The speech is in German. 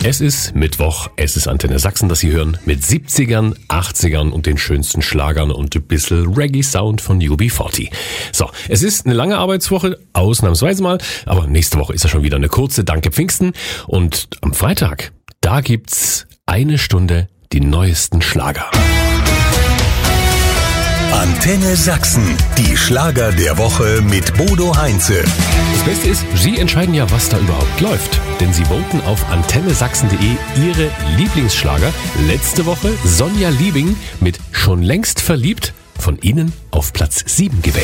Es ist Mittwoch, es ist Antenne Sachsen, das Sie hören, mit 70ern, 80ern und den schönsten Schlagern und ein bisschen Reggae-Sound von UB40. So, es ist eine lange Arbeitswoche, ausnahmsweise mal, aber nächste Woche ist ja schon wieder eine kurze, danke Pfingsten. Und am Freitag, da gibt's eine Stunde die neuesten Schlager. Antenne Sachsen, die Schlager der Woche mit Bodo Heinze. Das Beste ist, Sie entscheiden ja, was da überhaupt läuft. Denn Sie voten auf antennesachsen.de Ihre Lieblingsschlager. Letzte Woche Sonja Liebing mit Schon längst verliebt, von Ihnen auf Platz 7 gewählt.